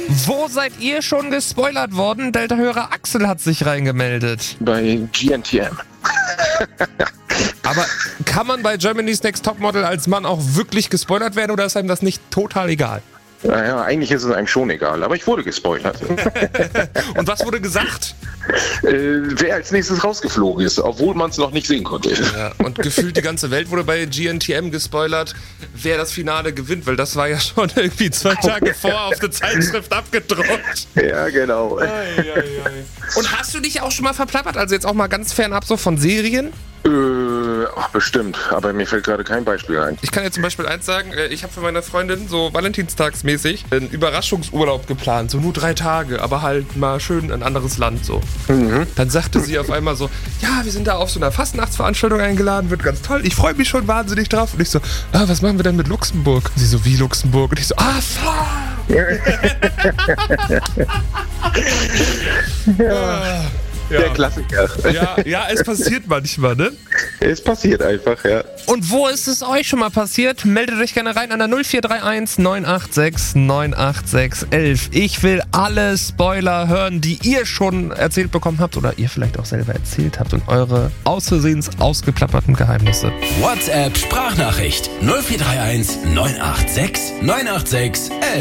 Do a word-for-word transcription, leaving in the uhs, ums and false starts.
Wo seid ihr schon gespoilert worden? Delta-Hörer Axel hat sich reingemeldet. Bei G N T M. Aber kann man bei Germany's Next Topmodel als Mann auch wirklich gespoilert werden oder ist einem das nicht total egal? Naja, eigentlich ist es einem schon egal, aber ich wurde gespoilert. Und was wurde gesagt? Äh, wer als nächstes rausgeflogen ist, obwohl man es noch nicht sehen konnte. Ja, und gefühlt die ganze Welt wurde bei G N T M gespoilert, wer das Finale gewinnt, weil das war ja schon irgendwie zwei Tage vor auf der Zeitschrift abgedruckt. Ja, genau. Ei, ei, ei. Und hast du dich auch schon mal verplappert, also jetzt auch mal ganz fernab so von Serien? Äh, ach, bestimmt, aber mir fällt gerade kein Beispiel ein. Ich kann dir zum Beispiel eins sagen, ich habe für meine Freundin so valentinstagsmäßig einen Überraschungsurlaub geplant, so nur drei Tage, aber halt mal schön ein anderes Land so. Mhm. Dann sagte sie auf einmal so, ja, wir sind da auf so einer Fastnachtsveranstaltung eingeladen, wird ganz toll, ich freue mich schon wahnsinnig drauf. Und ich so, ah, was machen wir denn mit Luxemburg? Und sie so, wie Luxemburg? Und ich so, ah, fuck! Ja. Ja. Der Klassiker. Ja, ja, es passiert manchmal, ne? Es passiert einfach, ja. Und wo ist es euch schon mal passiert? Meldet euch gerne rein an der null vier drei eins neun acht sechs neun acht sechs elf. Ich will alle Spoiler hören, die ihr schon erzählt bekommen habt oder ihr vielleicht auch selber erzählt habt und eure aus Versehens ausgeplapperten Geheimnisse. WhatsApp Sprachnachricht null vier drei eins neun acht sechs neun acht sechs elf.